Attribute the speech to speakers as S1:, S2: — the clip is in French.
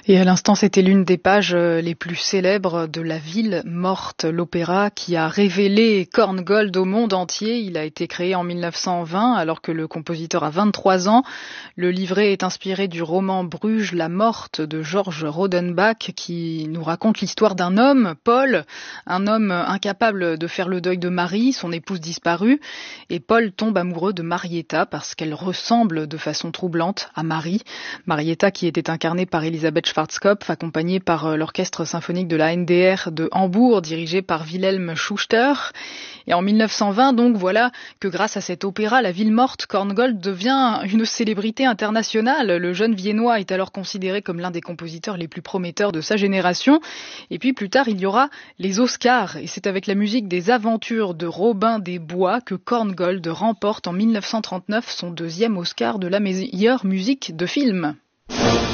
S1: Et à l'instant, c'était l'une des pages les plus célèbres de La Ville morte, l'opéra qui a révélé Korngold au monde entier. Il a été créé en 1920 alors que le compositeur a 23 ans. Le livret est inspiré du roman Bruges, la morte de Georges Rodenbach qui nous raconte l'histoire d'un homme, Paul, un homme incapable de faire le deuil de Marie, son épouse disparue. Et Paul tombe amoureux de Marietta parce qu'elle ressemble de façon troublante à Marie. Marietta qui était incarnée par Elisabeth Schwarzkopf, accompagnée par l'orchestre symphonique de la NDR de Hambourg, dirigé par Wilhelm Schuster. Et en 1920, donc, voilà que grâce à cet opéra, La Ville morte, Korngold devient une célébrité internationale. Le jeune Viennois est alors considéré comme l'un des compositeurs les plus prometteurs de sa génération. Et puis plus tard, il y aura les Oscars. Et c'est avec la musique des aventures de Robin des Bois que Korngold remporte en 1939 son deuxième Oscar de la meilleure musique de film.